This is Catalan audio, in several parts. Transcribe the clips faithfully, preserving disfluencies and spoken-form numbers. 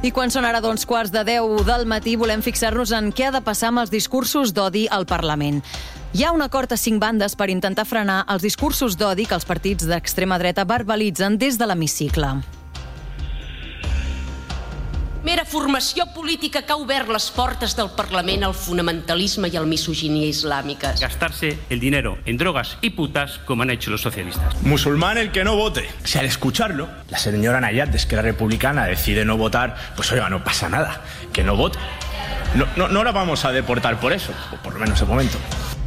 I quan són ara doncs quarts de deu del matí, volem fixar-nos en què ha de passar amb els discursos d'odi al Parlament. Hi ha un acord a cinc bandes per intentar frenar els discursos d'odi que els partits d'extrema dreta verbalitzen des de l'hemicicle. Mera formació política que ha obert les portes del Parlament al fonamentalisme y al misoginia islámica. Gastarse el dinero en drogas y putas como han hecho los socialistas. Musulmán el que no vote. Si al escucharlo, la señora Nayat de Esquerra Republicana decide no votar, pues oiga, no pasa nada, que no vote. No, no, no la vamos a deportar por eso, o por lo menos de momento.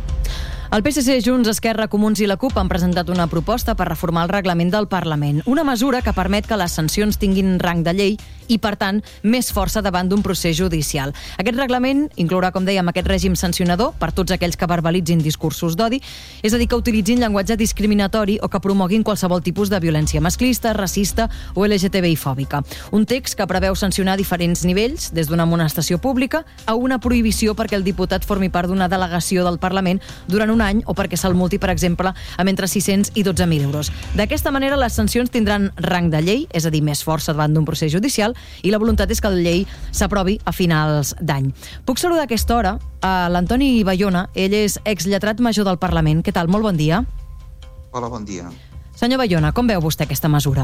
El P S C, Junts, Esquerra, Comuns i la CUP han presentat una proposta per reformar el reglament del Parlament. Una mesura que permet que les sancions tinguin rang de llei i, per tant, més força davant d'un procés judicial. Aquest reglament inclourà, com dèiem, aquest règim sancionador per tots aquells que verbalitzin discursos d'odi, és a dir, que utilitzin llenguatge discriminatori o que promoguin qualsevol tipus de violència masclista, racista o L G T B I-fòbica. Un text que preveu sancionar diferents nivells, des d'una amonestació pública a una prohibició perquè el diputat formi part d'una delegació del Parlament durant un un any o perquè se'l multi, per exemple, amb entre sis-cents i dotze mil euros. D'aquesta manera, les sancions tindran rang de llei, és a dir, més força davant d'un procés judicial, i la voluntat és que la llei s'aprovi a finals d'any. Puc saludar a aquesta hora a l'Antoni Bayona. Ell és exlletrat major del Parlament. Què tal? Molt bon dia. Hola, bon dia. Senyor Bayona, com veu vostè aquesta mesura?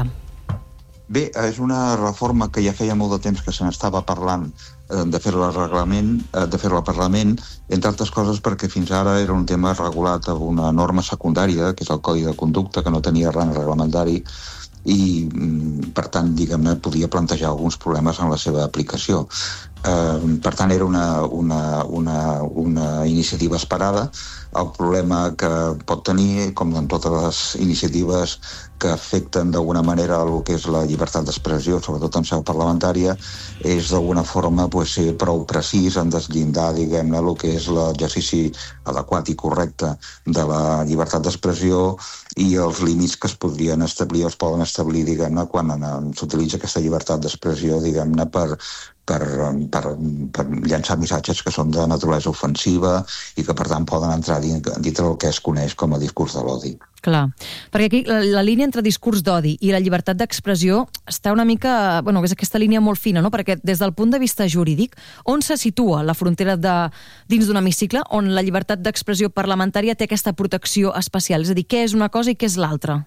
Bé, és una reforma que ja feia molt de temps que se n'estava parlant de fer-la al reglament, de fer-la al Parlament, entre altres coses perquè fins ara era un tema regulat amb una norma secundària, que és el Codi de Conducta, que no tenia rang reglamentari i, per tant, diguem-ne, podia plantejar alguns problemes en la seva aplicació. Eh, per tant, era una, una, una, una iniciativa esperada. El problema que pot tenir, com en totes les iniciatives que afecten d'alguna manera el que és la llibertat d'expressió, sobretot en seu parlamentària, és d'alguna forma pues, ser prou precís en deslindar, diguem-ne, el que és l'exercici adequat i correcte de la llibertat d'expressió i els límits que es podrien establir o es poden establir, diguem-ne, quan s'utilitza aquesta llibertat d'expressió, diguem-ne, per, per, per, per llançar missatges que són de naturalesa ofensiva i que, per tant, poden entrar dintre del que es coneix com a discurs de l'odi. Clar, perquè aquí la, la línia entre discurs d'odi i la llibertat d'expressió està una mica, bueno, és aquesta línia molt fina, no? Perquè des del punt de vista jurídic, on se situa la frontera de, dins d'un hemicicle on la llibertat d'expressió parlamentària té aquesta protecció especial? És a dir, què és una cosa i què és l'altra?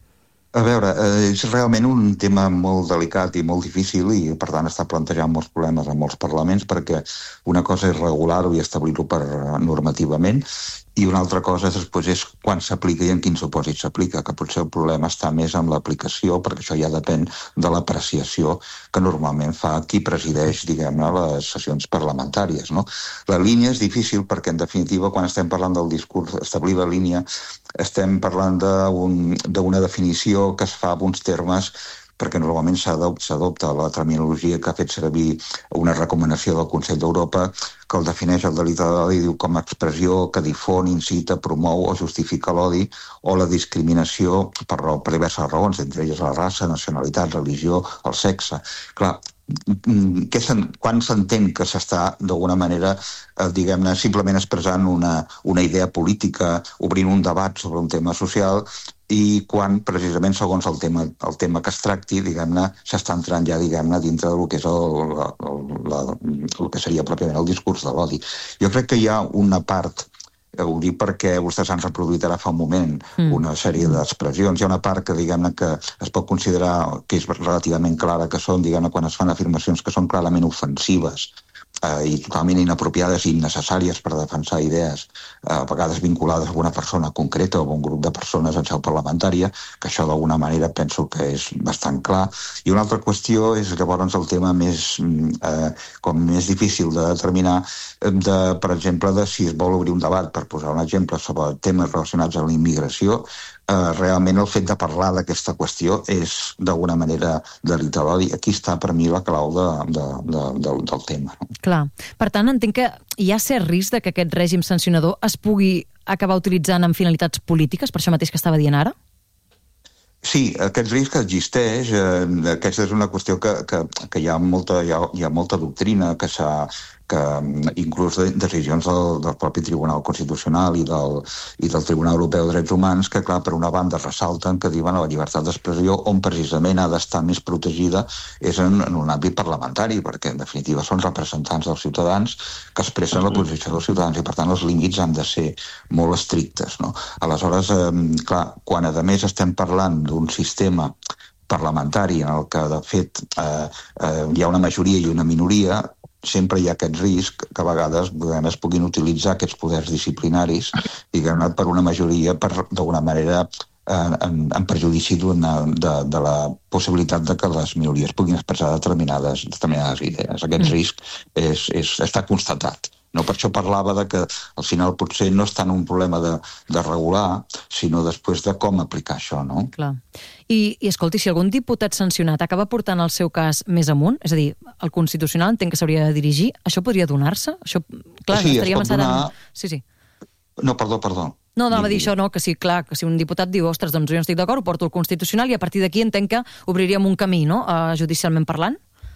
A veure, és realment un tema molt delicat i molt difícil i, per tant, està plantejant molts problemes en molts parlaments perquè una cosa és regular-ho i establir-ho per normativament i una altra cosa després és quan s'aplica i en quin supòsit s'aplica, que potser el problema està més en l'aplicació, perquè això ja depèn de l'apreciació que normalment fa qui presideix, diguem-ne, les sessions parlamentàries, no? La línia és difícil perquè, en definitiva, quan estem parlant del discurs, establir la línia, estem parlant d'una definició que es fa amb uns termes perquè normalment s'adopta la terminologia que ha fet servir una recomanació del Consell d'Europa que el defineix el delicte de l'odi, diu com a expressió que difon, incita, promou o justifica l'odi o la discriminació per, per diverses raons, entre elles la raça, nacionalitat, religió, el sexe. Clar, que quan s'entén que s'està d'alguna manera, eh, diguem-ne, simplement expressant una, una idea política, obrint un debat sobre un tema social i quan, precisament, segons el tema, el tema que es tracti, diguem-ne, s'està entrant ja, diguem-ne, dintre del que és el, el, la, el que seria pròpiament el discurs de l'odi. Jo crec que hi ha una part, ho dic perquè vostès han reproduït ara fa un moment mm. una sèrie d'expressions, hi ha una part que, diguem-ne, que es pot considerar que és relativament clara, que són, diguem-ne, quan es fan afirmacions que són clarament ofensives eh, i totalment inapropiades i innecessàries per defensar idees, eh, a vegades vinculades a una persona concreta o a un grup de persones en seu parlamentària, que això d'alguna manera penso que és bastant clar. I una altra qüestió és llavors el tema més, eh, com més difícil de determinar, de, per exemple, de si es vol obrir un debat, per posar un exemple, sobre temes relacionats amb la immigració, Uh, realment el fet de parlar d'aquesta qüestió és d'alguna manera delicte d'odi. Aquí està per mi la clau de, de, de, de, del tema. No? Clar. Per tant, entenc que hi ha cert risc de que aquest règim sancionador es pugui acabar utilitzant amb finalitats polítiques, per això mateix que estava dient ara? Sí, aquest risc existeix. Eh, aquesta és una qüestió que, que, que hi ha molta, hi ha, hi ha molta doctrina que s'ha que inclús de decisions del, del propi Tribunal Constitucional i del, i del Tribunal Europeu de Drets Humans que, clar, per una banda ressalten que diuen la llibertat d'expressió on precisament ha d'estar més protegida és en, en un àmbit parlamentari, perquè en definitiva són representants dels ciutadans que expressen la posició dels ciutadans i per tant els límits han de ser molt estrictes, no? Aleshores, eh, clar, quan a més estem parlant d'un sistema parlamentari en el que de fet eh, eh, hi ha una majoria i una minoria, sempre hi ha aquest risc que a vegades es puguin utilitzar aquests poders disciplinaris diguem-ne per una majoria per d'alguna manera en, en perjudici de, de la possibilitat de que les minories puguin expressar determinades, determinades idees. Aquest mm. risc és, és, està constatat. No, per això parlava de que al final potser no és tant un problema de, de regular, sinó després de com aplicar això, no? Clar. I, i escolti, si algun diputat sancionat acaba portant el seu cas més amunt, és a dir, el Constitucional entenc que s'hauria de dirigir, això podria donar-se? Això, clar, sí, estaríem es pot donar... en... Sí, sí. No, perdó, perdó. No, anava a dir això, no, que sí, clar, que si un diputat diu, ostres, doncs jo no estic d'acord, ho porto al Constitucional i a partir d'aquí entenc que obriríem un camí, no?, uh, judicialment parlant?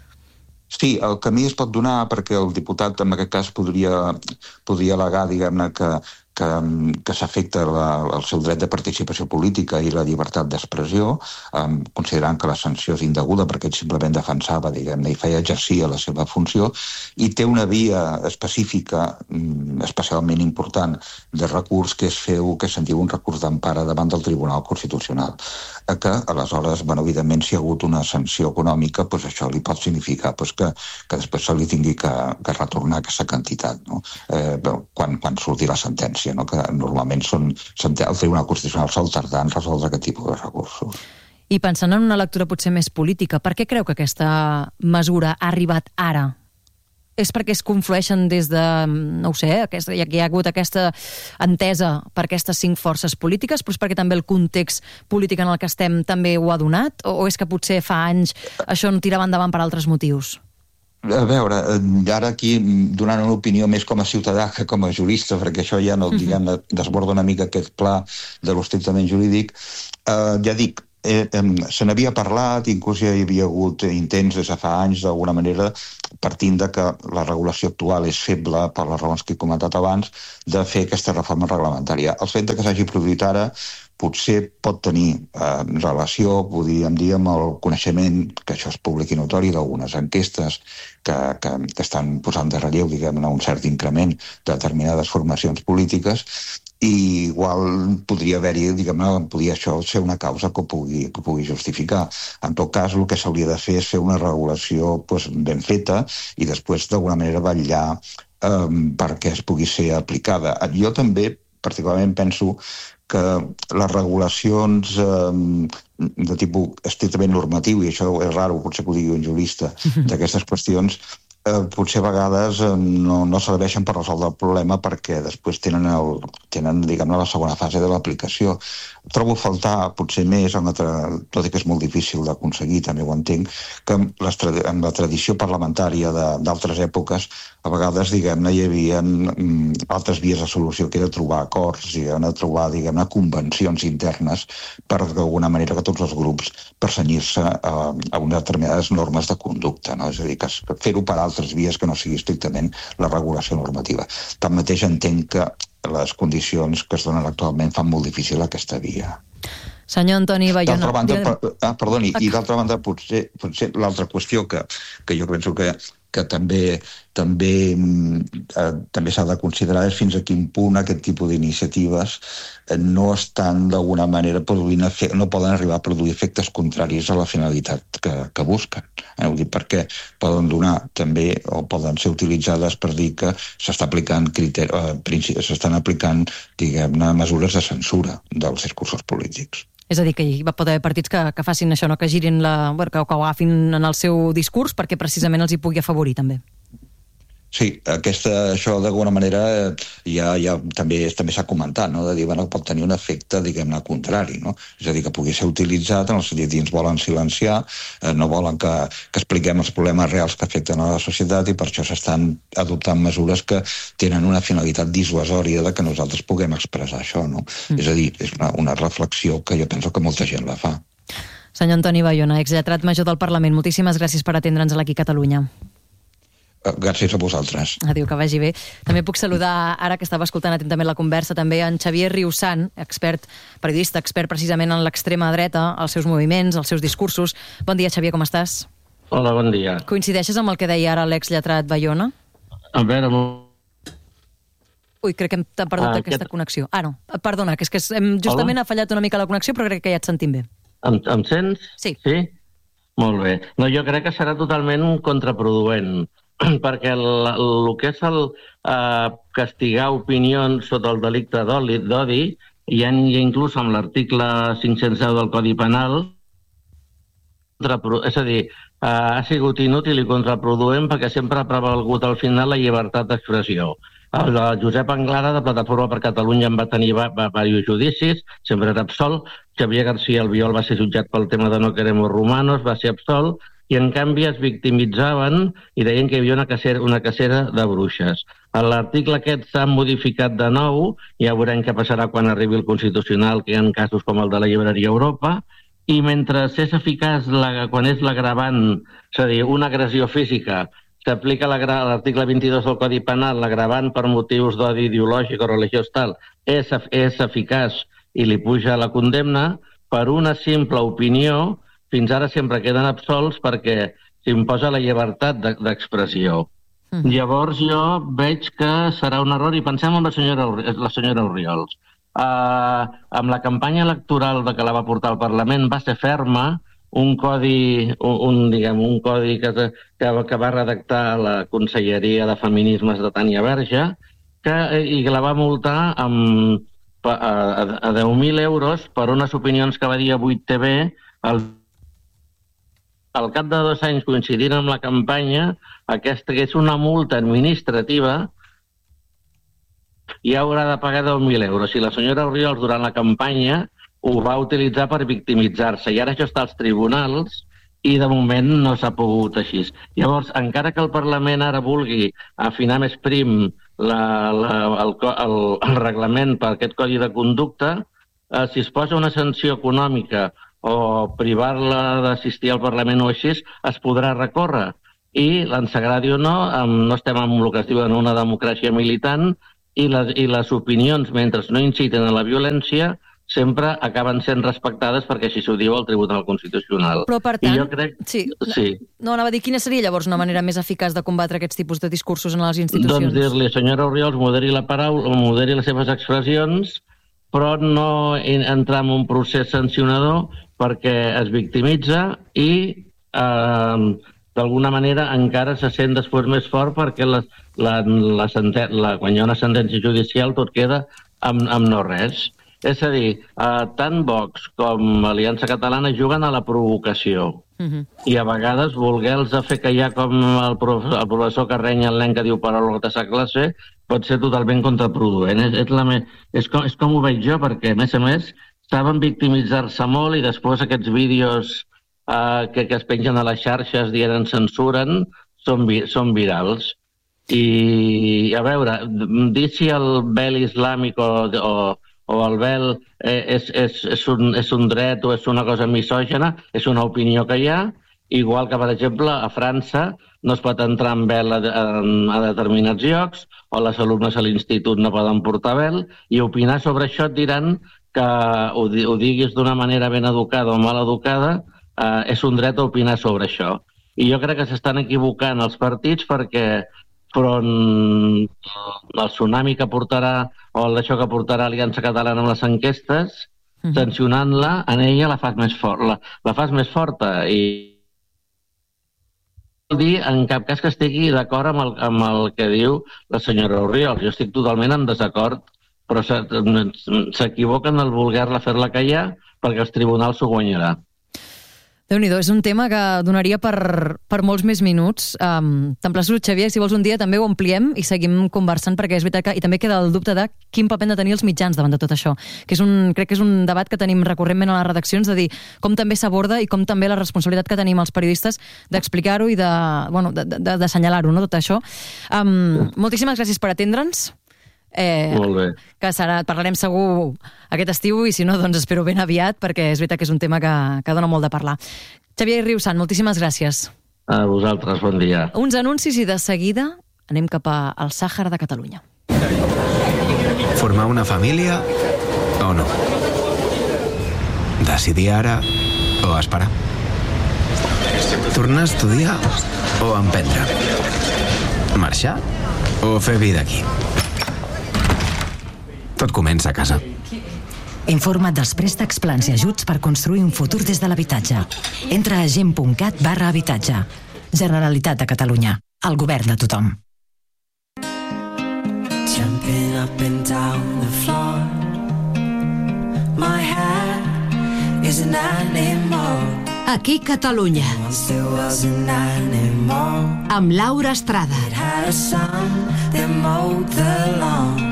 Sí, el camí es pot donar perquè el diputat en aquest cas podria, podria al·legar, diguem-ne, que, que, que s'afecta la, el seu dret de participació política i la llibertat d'expressió, um, considerant que la sanció és indeguda perquè ell simplement defensava, diguem-ne, i feia exercia la seva funció, i té una via específica, um, especialment important, de recurs, que és fer el que se'n diu un recurs d'empara davant del Tribunal Constitucional, que aleshores, bueno, evidentment, si hi ha hagut una sanció econòmica, doncs això li pot significar doncs, que, que després se li tingui que, que retornar aquesta quantitat, no? eh, quan, quan surti la sentència, no? Que normalment són, el Tribunal Constitucional sol tardar en resoldre aquest tipus de recursos. I pensant en una lectura potser més política, per què creu que aquesta mesura ha arribat ara? És perquè es conflueixen des de, no ho sé, aquesta, ja que hi ha hagut aquesta entesa per aquestes cinc forces polítiques, però és perquè també el context polític en el que estem també ho ha donat? O, o és que potser fa anys això no tirava endavant per altres motius? A veure, ara aquí donant una opinió més com a ciutadà que com a jurista, perquè això ja no, diguem, desborda una mica aquest pla de l'estrictament jurídic, eh, ja dic, Eh, eh, se n'havia parlat, inclús ja hi havia hagut intents des de fa anys, d'alguna manera, partint de que la regulació actual és feble, per les raons que he comentat abans, de fer aquesta reforma reglamentària. El fet que s'hagi produït ara potser pot tenir eh, relació, podríem dir, amb el coneixement, que això és públic i notori, d'algunes enquestes que, que, que estan posant de relleu, diguem-ne, un cert increment de determinades formacions polítiques, i igual podria haver-hi, diguem-ne, podria això ser una causa que ho pugui, que ho pugui justificar. En tot cas, el que s'hauria de fer és fer una regulació doncs, ben feta i després, d'alguna manera, vetllar eh, perquè es pugui ser aplicada. Jo també, particularment, penso que les regulacions eh, de tipus estrictament normatiu, i això és raro, potser que ho digui un jurista, d'aquestes qüestions, Eh, potser a vegades eh, no, no serveixen per resoldre el problema perquè després tenen, el, tenen diguem-ne, la segona fase de l'aplicació. Trobo a faltar potser més, en la tra... tot i que és molt difícil d'aconseguir, també ho entenc, que en, les tra... en la tradició parlamentària d'altres èpoques a vegades, diguem-ne, hi havia mm, altres vies de solució, que era trobar acords, diguem-ne, trobar, diguem-ne, convencions internes per, d'alguna manera, que tots els grups persenyir-se a, a unes determinades normes de conducta, no? És a dir, que fer-ho per altres vies que no sigui estrictament la regulació normativa. Tanmateix entenc que les condicions que es donen actualment fan molt difícil aquesta via. Senyor Antoni Bayona... D'altra banda, per, ah, perdoni, i d'altra banda potser, potser l'altra qüestió que, que jo penso que, que també, també, eh, també s'ha de considerar és fins a quin punt aquest tipus d'iniciatives no estan d'alguna manera produint efecte, no poden arribar a produir efectes contraris a la finalitat que, que busquen. Eh, ho dic perquè poden donar també o poden ser utilitzades per dir que s'està aplicant criteri, eh, s'estan aplicant, diguem-ne, mesures de censura dels discursos polítics. És a dir, que hi va poder haver partits que, que facin això, no? Que girin la... Bueno, que, que ho agafin en el seu discurs perquè precisament els hi pugui afavorir, també. Sí, aquesta, això d'alguna manera ja, ja també també s'ha comentat, no? De dir, bueno, pot tenir un efecte, diguem-ne, contrari, no? És a dir, que pugui ser utilitzat en el sentit que ens volen silenciar, eh, no volen que, que expliquem els problemes reals que afecten a la societat i per això s'estan adoptant mesures que tenen una finalitat dissuasòria de que nosaltres puguem expressar això, no? Mm. És a dir, és una, una reflexió que jo penso que molta gent la fa. Senyor Antoni Bayona, exlletrat major del Parlament, moltíssimes gràcies per atendre'ns aquí a Catalunya. Gràcies a vosaltres. Adéu, que vagi bé. També puc saludar, ara que estava escoltant atentament la conversa, també en Xavier Riusant, expert, periodista, expert precisament en l'extrema dreta, els seus moviments, els seus discursos. Bon dia, Xavier, com estàs? Hola, bon dia. Coincideixes amb el que deia ara l'exlletrat Bayona? A veure... Ui, crec que hem perdut ah, aquesta aquest... connexió. Ah, no, perdona, que és que hem, justament Hola? ha fallat una mica la connexió, però crec que ja et sentim bé. Em, em sents? Sí. Sí? Molt bé. No, jo crec que serà totalment contraproduent, perquè el, el que és el eh, castigar opinions sota el delicte d'odi, hi ha inclús amb l'article cinc-cents deu del Codi Penal, és a dir, eh, ha sigut inútil i contraproduent perquè sempre ha prevalgut al final la llibertat d'expressió. El Josep Anglada, de Plataforma per Catalunya, en va tenir diversos judicis, sempre era absolt. Xavier García Albiol va ser jutjat pel tema de No queremos rumanos, va ser absolt, i en canvi es victimitzaven i deien que hi havia una cacera, una cacera de bruixes. L'article aquest s'ha modificat de nou, ja veurem què passarà quan arribi el Constitucional, que hi ha casos com el de la Llibreria Europa, i mentre és eficaç la, quan és l'agravant, és a dir, una agressió física, s'aplica l'article vint-i-dos del Codi Penal, l'agravant per motius d'odi ideològic o religiós tal, és, és eficaç i li puja la condemna, per una simple opinió, fins ara sempre queden absolts perquè s'imposa la llibertat d'expressió. Mm. Llavors jo veig que serà un error, i pensem en la senyora, la senyora Orriols. Uh, amb la campanya electoral de que la va portar al Parlament va ser ferma, un codi, un, un, diguem, un codi que, que, que va redactar la Conselleria de Feminismes de Tània Verge, que, i que la va multar amb, a, a, a deu mil euros per unes opinions que va dir a vuit T V. Al, al cap de dos anys, coincidint amb la campanya, aquesta que és una multa administrativa, i haurà de pagar deu mil euros. I la senyora Orriols, durant la campanya, ho va utilitzar per victimitzar-se, i ara això està als tribunals i de moment no s'ha pogut així. Llavors, encara que el Parlament ara vulgui afinar més prim la, la, el, el, el reglament per aquest codi de conducta, eh, si es posa una sanció econòmica o privar-la d'assistir al Parlament o així, es podrà recórrer. I, ens agradi o no, no estem en el que es diu en una democràcia militant, i les, i les opinions, mentre no inciten a la violència, sempre acaben sent respectades perquè així s'ho diu el Tribunal Constitucional. Però, per tant, I jo crec... sí, sí. No, anava a dir, quina seria llavors una manera més eficaç de combatre aquests tipus de discursos en les institucions? Doncs dir-li, senyora Orriols, moderi la paraula, moderi les seves expressions, però no entrar en un procés sancionador perquè es victimitza i eh, d'alguna manera encara se sent després més fort perquè la, la, la, la, quan hi ha una sentència judicial tot queda amb, amb no res. És a dir, eh, tant Vox com Aliança Catalana juguen a la provocació. Uh-huh. I a vegades voler-los fer callar com el, prof, el professor Carreny, el nen que diu paraules a classe, pot ser totalment contraproduent. És, és, la me... és, com, és com ho veig jo, perquè, a més a més, saben victimitzar-se molt i després aquests vídeos eh, que, que es pengen a les xarxes dient en censuren són, vi, són virals. I, a veure, dir si el vel islàmic o... o o el vel és, és, és, un, és un dret o és una cosa misògena, és una opinió que hi ha, igual que, per exemple, a França no es pot entrar amb vel a, a, a determinats llocs, o les alumnes a l'institut no poden portar vel, i opinar sobre això et diran que ho, ho diguis d'una manera ben educada o mal educada, eh, és un dret a opinar sobre això. I jo crec que s'estan equivocant els partits perquè però el tsunami que portarà, o això que portarà Aliança Catalana amb les enquestes, uh-huh. sancionant-la, en ella la fas més forta, la, la fas més forta. I vol dir, en cap cas, que estigui d'acord amb, el, amb el que diu la senyora Orriols. Jo estic totalment en desacord, però s'equivoquen al voler-la fer-la callar perquè els tribunals s'ho guanyarà. Déu-n'hi-do, és un tema que donaria per, per molts més minuts. Um, T'emplaço, Xavier, si vols un dia també ho ampliem i seguim conversant, perquè és veritat que... I també queda el dubte de quin paper han de tenir els mitjans davant de tot això, que és un, crec que és un debat que tenim recurrentment a les redaccions, de dir com també s'aborda i com també la responsabilitat que tenim els periodistes d'explicar-ho i de, bueno, de, de, d'assenyalar-ho, no, tot això. Um, moltíssimes gràcies per atendre'ns. Eh, Molt bé. Que serà, parlarem segur aquest estiu i si no, doncs espero ben aviat perquè és veritat que és un tema que, que dona molt de parlar. Xavier Riusant, moltíssimes gràcies. A vosaltres, bon dia. Uns anuncis i de seguida anem cap al Sàhara de Catalunya. Formar una família o no? Decidir ara o esperar? Tornar a estudiar o emprendre? Marxar o fer vida aquí? Tot comença a casa. Informa't dels préstecs, plans i ajuts per construir un futur des de l'habitatge. Entra a gent.cat barra habitatge. Generalitat de Catalunya. El govern de tothom. Jumping up and down the floor. My head is an animal. Aquí Catalunya. Once there was an animal. Amb Laura Estrada. It had a son that mowed the lawn.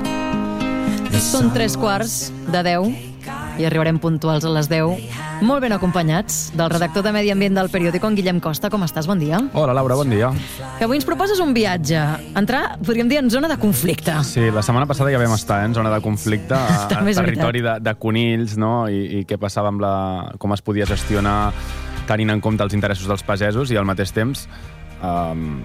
Són tres quarts de deu i arribarem puntuals a les deu. Molt ben acompanyats del redactor de Medi Ambient del periòdico, en Guillem Costa. Com estàs? Bon dia. Hola, Laura, bon dia. Que avui ens proposes un viatge. Entrar, podríem dir, en zona de conflicte. Sí, la setmana passada ja vam estar eh, en zona de conflicte, a, a territori de, de conills, no? I, i què passava amb la... com es podia gestionar tenint en compte els interessos dels pagesos i al mateix temps um,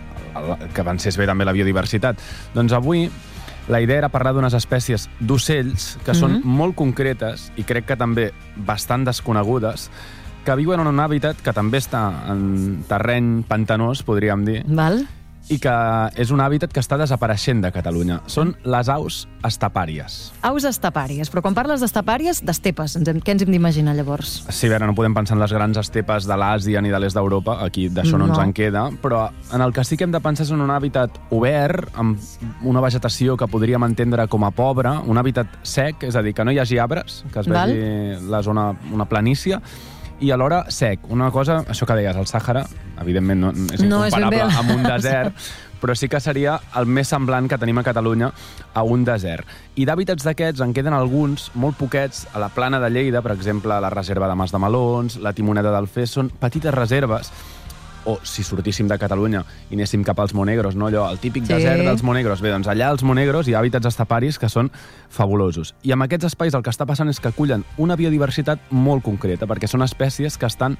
que avancés bé també la biodiversitat. Doncs avui la idea era parlar d'unes espècies d'ocells que són mm-hmm. molt concretes i crec que també bastant desconegudes, que viuen en un hàbitat que també està en terreny pantanós, podríem dir, Val. i que és un hàbitat que està desapareixent de Catalunya. Són les aus estepàries. Aus estepàries. Però quan parles d'estepàries, d'estepes, què ens hem d'imaginar llavors? Sí, a veure, no podem pensar en les grans estepes de l'Àsia ni de l'est d'Europa, aquí d'això no, no ens en queda, però en el que sí que hem de pensar és en un hàbitat obert, amb una vegetació que podríem entendre com a pobra, un hàbitat sec, és a dir, que no hi hagi arbres, que es Val. vegi la zona, una planícia, i alhora sec. Una cosa, això que deies, el Sàhara, evidentment no, és no incomparable és amb un desert, però sí que seria el més semblant que tenim a Catalunya a un desert. I d'hàbitats d'aquests en queden alguns, molt poquets, a la plana de Lleida, per exemple, la reserva de Mas de Melons, la Timoneda del Fes, són petites reserves, o si sortíssim de Catalunya i anéssim cap als Monegros, no? Allò, el típic sí. desert dels Monegros. Bé, doncs allà als Monegros hi ha hàbitats esteparis que són fabulosos. I amb aquests espais el que està passant és que acullen una biodiversitat molt concreta, perquè són espècies que estan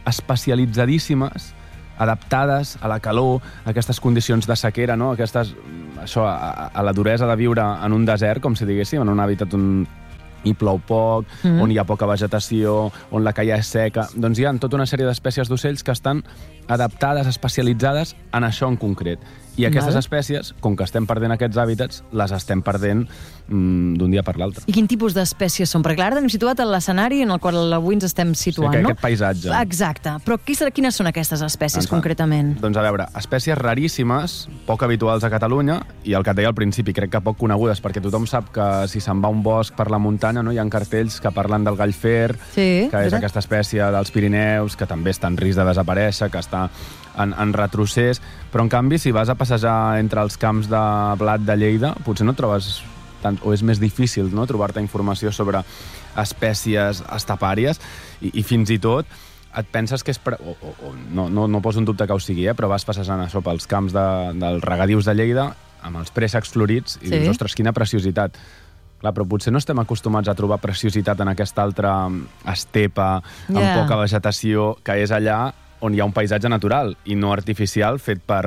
especialitzadíssimes, adaptades a la calor, a aquestes condicions de sequera, no? Aquestes, això, a, a la duresa de viure en un desert, com si diguéssim, en un hàbitat on hi plou poc, mm. on hi ha poca vegetació, on la caia és seca. Doncs hi ha tota una sèrie d'espècies d'ocells que estan adaptades, especialitzades en això en concret. I aquestes Val. espècies, com que estem perdent aquests hàbitats, les estem perdent mm, d'un dia per l'altre. I quin tipus d'espècies són? Perquè ara tenim situat l'escenari en el qual avui ens estem situant, sí, no? Aquest paisatge. Exacte. Però quines són aquestes espècies, doncs, concretament? Doncs a veure, espècies raríssimes, poc habituals a Catalunya, i el que et deia al principi, crec que poc conegudes, perquè tothom sap que si se'n va a un bosc per la muntanya, no, hi ha cartells que parlen del gallfer, sí, que és aquesta espècie dels Pirineus, que també està en risc de desaparèixer, que està en, en retrocés, però en canvi si vas a passejar entre els camps de blat de Lleida, potser no trobes tant, o és més difícil, no?, trobar-te informació sobre espècies estepàries, i, i fins i tot et penses que és... Pre... O, o, o, no, no, no poso en dubte que ho sigui, eh? Però vas passejant això pels camps de, dels regadius de Lleida amb els préssecs florits i sí. dius, ostres, quina preciositat. Clar, però potser no estem acostumats a trobar preciositat en aquesta altra estepa, amb yeah. poca vegetació, que és allà on hi ha un paisatge natural i no artificial fet per,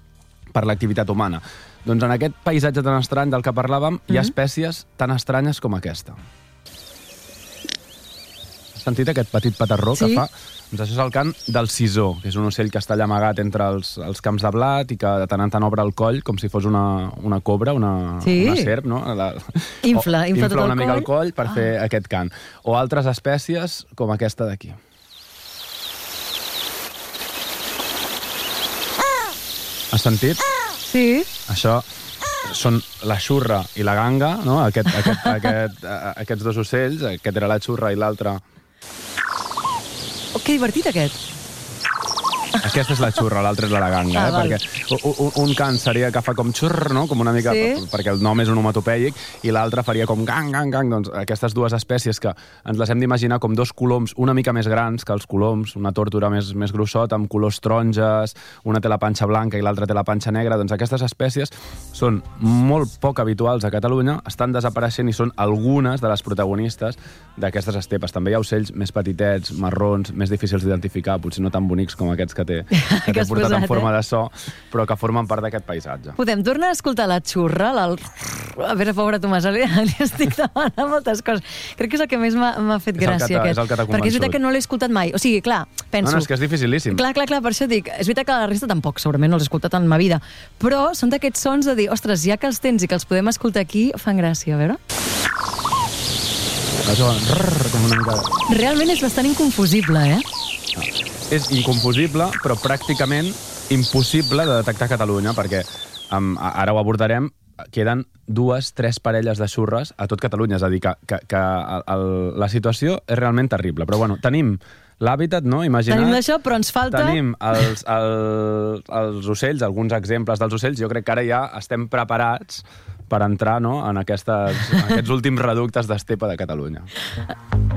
per l'activitat humana. Doncs en aquest paisatge tan estrany del que parlàvem, mm-hmm. hi ha espècies tan estranyes com aquesta. Has sentit aquest petit petarró sí. que fa? Doncs això és el cant del sisó, que és un ocell que està allà amagat entre els, els camps de blat i que de tant en tant obre el coll com si fos una, una cobra, una, sí. una serp, no? La, infla, o, infla tot una el mica coll. el coll per ah. fer aquest cant. O altres espècies com aquesta d'aquí. Has sentit? Sí. Això són la xurra i la ganga, no? Aquest, aquest, aquest, aquests dos ocells, aquest era la xurra i l'altre... Oh, que divertit, aquest. Aquesta és la xurra, l'altra és la ganga, ah, eh? Perquè un, un cant seria que fa com xurr, no? Com una mica, sí. perquè el nom és onomatopèic, i l'altre faria com gang, gang, gang. Doncs aquestes dues espècies que ens les hem d'imaginar com dos coloms una mica més grans que els coloms, una tórtora més, més grossota, amb colors taronges, una té la panxa blanca i l'altra té la panxa negra. Doncs aquestes espècies són molt poc habituals a Catalunya, estan desapareixent i són algunes de les protagonistes d'aquestes estepes. També hi ha ocells més petitets, marrons, més difícils d'identificar, potser no tan bonics com aquests que té té, que té portat posat, en forma eh? de so, però que formen part d'aquest paisatge. Podem tornar a escoltar la xurra? La... A veure, pobra Tomàs, li, li estic demanant moltes coses. Crec que és el que més m'ha fet gràcia. És el que t'ha convençut. Perquè és veritat que no l'he escoltat mai. O sigui, clar, penso... No, no, és que és dificilíssim. Clar, clar, clar, per això dic, és veritat que la resta tampoc, segurament no l'he escoltat en ma vida, però són d'aquests sons de dir, ostres, ja que els tens i que els podem escoltar aquí, fan gràcia, a veure? Això, rrr, com una mica... Realment és bastant inconfusible, eh? És inconfusible, però pràcticament impossible de detectar a Catalunya, perquè um, ara ho abordarem, queden dues, tres parelles de xurres a tot Catalunya. És a dir, que, que, que el, la situació és realment terrible. Però bueno, tenim l'hàbitat, no? Imagina't. Tenim d'això, però ens falta... Tenim els, el, els ocells, alguns exemples dels ocells. Jo crec que ara ja estem preparats per entrar, no?, en, aquestes, en aquests últims reductes d'estepa de Catalunya.